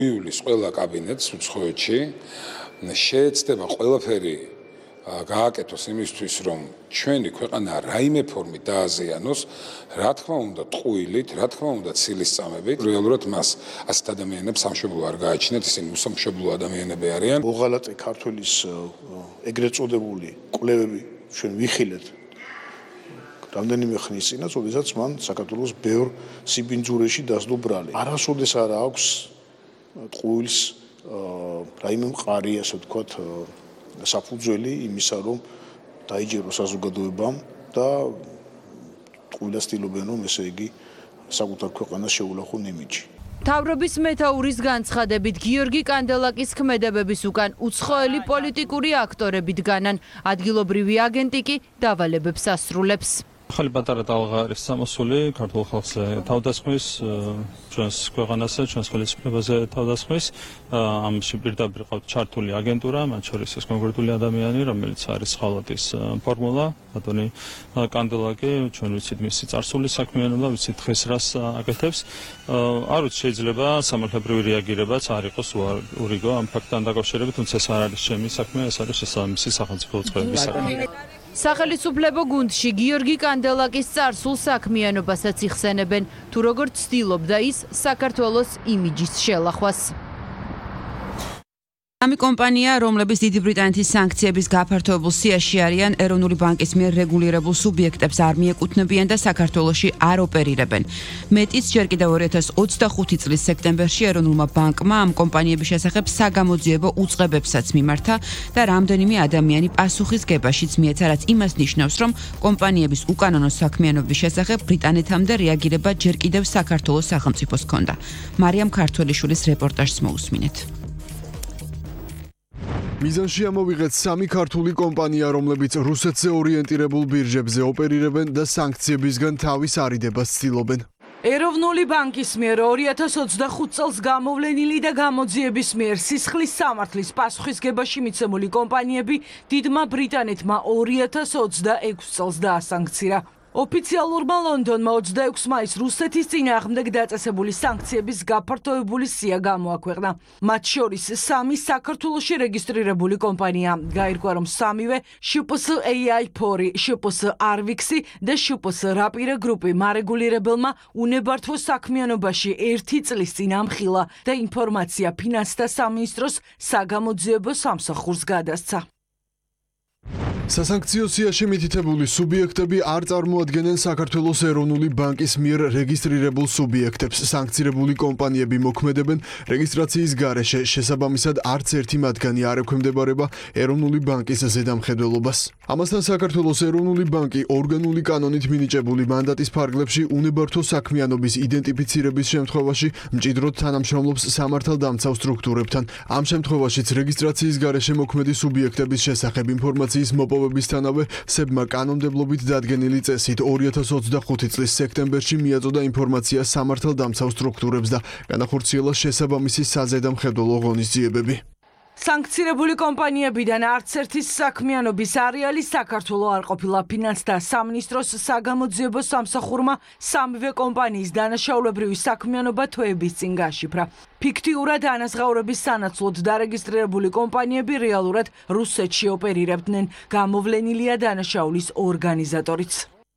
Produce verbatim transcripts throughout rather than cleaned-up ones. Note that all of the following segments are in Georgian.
იulis ყველა კაბინეტს უცხოეთში შეეცდება ყველაფერი გააკეთოს იმისთვის, რომ ჩვენი ქვეყანა რაიმე ფორმით დააზიანოს, რა თქმა უნდა, ტყუილით, რა თქმა უნდა, ცილისწამებით. რეალურად მას ასეთ ადამიანებს სამშობლო არ გააჩნიათ, ისინი უსამშობლო ადამიანები არიან. მოღალატე ქართველის ეგრეთ წოდებული კვლევები ჩვენ ვიხილეთ რამდენიმე ხნის წინაც, როდესაც მან საქართველოს ბევრ სიბინძურეში დასდო ბრალი. არასოდეს არ აქვს ტყუილს რაიმე მყარი, ასე ვთქვათ, საფუძველი იმისა, რომ დაიჯეროს საზოგადოებამ და ტყუილას ცდილობენ, რომ ესე იგი საკუთარ ქვეყანას შეულახონ იმიჯი. მთავრობის მეთაურის განცხადებით გიორგი კანდელაკის ქმედებების უკან უცხოელი პოლიტიკური აქტორები დგანან, ადგილობრივი აგენტი კი დავალებებს ასრულებს. ახალი პატარა ტალღა არის სამოსული ქართულ ხალხს თავდასხმის, ჩვენს ქვეყანაზე, ჩვენს ხელისუფლებაზე თავდასხმის. ამში პირდაპირ ყავთ ჩართული აგენტურა, მათ შორის ეს კონკრეტული ადამიანი, რომელიც არის ხალატის ფორმულა, ბატონი კანდელაკი, ჩვენ ვიცით მისი წარსული საქმიანობა, ვიცით დღეს რას აკეთებს. არ ვიცი, შეიძლება სამართლებრივი რეაგირებაც არ იყოს ურიგო ამ ფაქტთან დაკავშირებით, თუმცა ეს არ არის ჩემი საქმე, ეს არის შესაბამისი სახელმწიფო წყაროების საქმე. სახელმწიფო გუნდში გიორგი კანდელაკის წარსულ საქმიანობასაც იხსენებენ, თუ როგორ ცდილობდა ის საქართველოს იმიჯის შელახვას. Ამი კომპანია, რომლებიც დიდი ბრიტანეთის სანქციების გაფართოებულ სიაში არიან, ეროვნული ბანკის მიერ რეგულირებულ სუბიექტებს არ მიეკუთვნებიან და საქართველოში არ ოპერირებენ. მეტიც ჯერ კიდევ ორი ათას ოცდახუთი წლის სექტემბერში ეროვნულმა ბანკმა ამ კომპანიების შესახებ საგამოძიებო უწყებებსაც მიმართა და რამდენიმე ადამიანი პასუხისგებაშიც მიეცა, რაც იმას ნიშნავს, რომ კომპანიების უკანონო საქმიანობის შესახებ ბრიტანეთამდე რეაგირება ჯერ კიდევ საქართველოს სახელმწიფოს ჰქონდა. მარიამ ქართველიშვილის რეპორტაჟს მოусმინეთ. მიზანში ამოვიღეთ სამი ქართული კომპანია, რომლებიც რუსეთზე ორიენტირებულ ბირჟებზე ოპერირებენ და სანქციებისგან თავის არიდებას ცდილობენ. ეროვნული ბანკის მიერ ორი ათას ოცდახუთი წელს გამოვლენილი და გამოძიების მიერ სისხლის სამართლის პასუხისგებაში მიცემული კომპანიები დიდმა ბრიტანეთმა ორი ათას ოცდაექვსი წელს დაასანქცირა. ოფიციალურმა ლონდონმა ოცდაექვსი მაისს რუსეთის წინააღმდეგ დაწესებული სანქციების გაფართოებული სია გამოაქვეყნა. მათ შორის სამი საქართველოში რეგისტრირებული კომპანია. გაირკვა, რომ სამივე შპს ეი აი ფორი, შპს არვიქსი და შპს რაპირა გრუპი მარეგულირებელმა უნებართვო საქმიანობაში ერთი წლის წინ ამხილა და ინფორმაცია ფინანსთა სამინისტროს საგამოძიებო სამსახურს გადასცა. სასანქციო სიაში მითითებული სუბიექტები არ წარმოადგენენ საქართველოს ეროვნული ბანკის მიერ რეგისტრირებულ სუბიექტებს. სანქცირებული კომპანიები მოქმედებენ რეგისტრაციის გარეშე, შესაბამისად არც ერთი მათგანი არ ექვემდებარება ეროვნული ბანკის ზედამხედველობას. ამასთან საქართველოს ეროვნული ბანკი ორგანული კანონით მინიჭებული მანდატის ფარგლებში უნებართვო საქმიანობის იდენტიფიცირების შემთხვევაში მჭიდროდ თანამშრომლობს სამართალდამცავ სტრუქტურებთან. ამ შემთხვევაშიც რეგისტრაციის გარეშე მოქმედი სუბიექტების შესახებ ინფორმაციის მოპოვებისთანავე სებმა კანონმდებლობით დადგენილი წესით ორი ათას ოცდახუთი წლის სექტემბერში მიაწოდა ინფორმაცია სამართალდამცავ სტრუქტურებს და განახორციელა შესაბამისი საზედამხედველო ღონისძიებები. სანქცირებული კომპანიებიდან არც ერთის საქმიანობის არეალი საქართველო არ ყოფილა. ფინანსთა სამინისტროს საგამოძიებო სამსახურმა სამივე კომპანიის დანაშაულებრივი საქმიანობა თვეების წინ გაშიფრა. ფიქტიურად ანაზღაურების სანაცვლოდ დარეგისტრირებული კომპანიები რეალურად რუსეთში ოპერირებდნენ. გამოვლენილია დანაშაულის ორგანიზატორიც.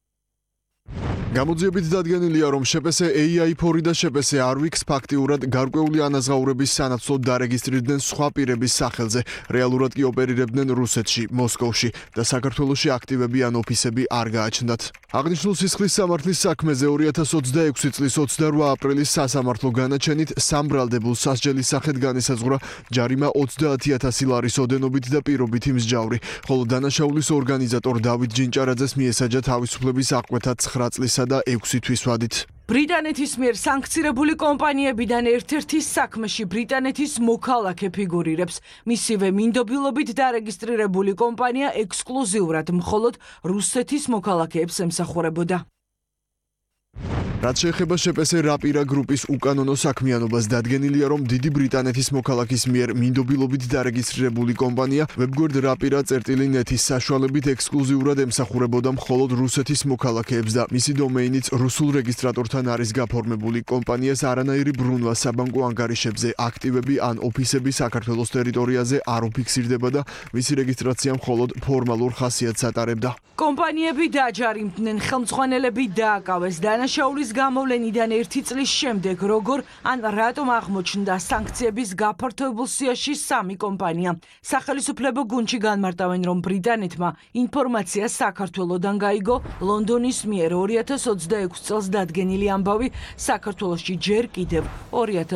გამოძიებით დადგენილია, რომ შპს ეი აი ფორი და შპს არვიქსი ფაქტიურად გარკვეული ანაზღაურების სანაცვლოდ დარეგისტრირდნენ სხვა პირების სახელზე. რეალურად კი ოპერირებდნენ რუსეთში, მოსკოვში და საქართველოში აქტივები ან ოფისები არ გააჩნდათ. აღნიშნულ სისხლის სამართლის საქმეზე ორი ათას ოცდაექვსი წლის ოცდარვა აპრილის სასამართლო განაჩენით სამბრალდებულ სასჯელის სახით განისაზღვრა ჯარიმა ოცდაათი ათასი ლარის ოდენობით და პირობითი მსჯავრი, ხოლო დანაშაულის ორგანიზატორ დავით ჯინჭარაძეს მიესაჯა თავისუფლების აღკვეთა ცხრა წლისა და ექვსი თვის ვადით. ბრიტანეთის მიერ სანქცირებული კომპანიებიდან ერთ-ერთის საქმეში ბრიტანეთის მოქალაქე ფიგურირებს. მისივე მინდობილობით დარეგისტრირებული კომპანია ექსკლუზიურად მხოლოდ რუსეთის მოქალაქეებს ემსახურებოდა. რაც შეეხება შეპესე რაპირა გრუპის უკანონო საქმიანობას, დადგენილია, რომ დიდი ბრიტანეთის მოქალაქის მიერ მინდობილობით დარეგისტრირებული კომპანია webguard rapira წერტილი net-ის საშუალებით ექსკლუზიურად ემსახურებოდა მხოლოდ რუსეთის მოქალაქეებს და მისი დომეინიც რუსულ რეგისტრატორთან არის გაფორმებული. კომპანიას არანაირი ბრუნვა საბანკო ანგარიშებზე, აქტივები ან ოფისები საქართველოს ტერიტორიაზე არ უფიქსირდება და მისი რეგისტრაცია მხოლოდ ფორმალურ ხასიათს ატარებდა. კომპანიები დაჯარიმდნენ, ხელმძღვანელები დააკავეს დანაშაულის გამოვლენიდან ერთი წლის შემდეგ, როგორ ან რატომ აღმოჩნდა სანქციების გაფართოებულ სიაში სამი კომპანია. სახელისუფლებო გუნდში განმარტავენ, რომ ბრიტანეთმა ინფორმაცია საქართველოდან გაიგო. ლონდონის მიერ ორი ათას ოცდაექვსი წელს დადგენილი ამბავი საქართველოში ჯერ კიდევ ორი ათას